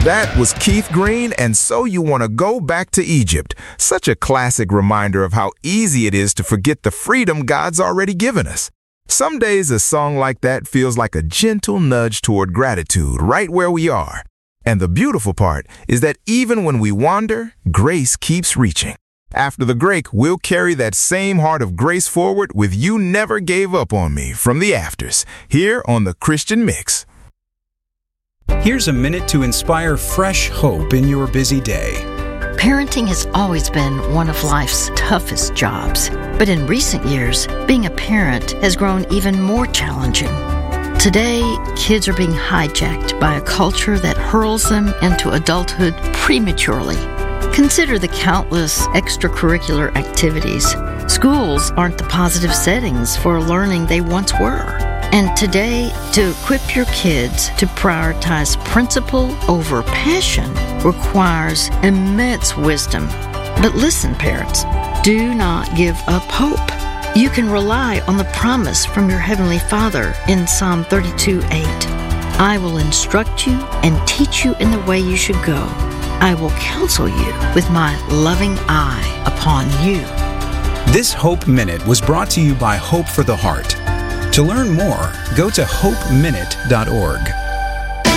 That was Keith Green, and So You Want to Go Back to Egypt. Such a classic reminder of how easy it is to forget the freedom God's already given us. Some days a song like that feels like a gentle nudge toward gratitude right where we are. And the beautiful part is that even when we wander, grace keeps reaching. After the break, we'll carry that same heart of grace forward with You Never Gave Up on Me from the Afters, here on The Christian Mix. Here's a minute to inspire fresh hope in your busy day. Parenting has always been one of life's toughest jobs. But in recent years, being a parent has grown even more challenging. Today, kids are being hijacked by a culture that hurls them into adulthood prematurely. Consider the countless extracurricular activities. Schools aren't the positive settings for learning they once were. And today, to equip your kids to prioritize principle over passion requires immense wisdom. But listen, parents, do not give up hope. You can rely on the promise from your Heavenly Father in Psalm 32:8. I will instruct you and teach you in the way you should go. I will counsel you with my loving eye upon you. This Hope Minute was brought to you by Hope for the Heart. To learn more, go to hopeminute.org.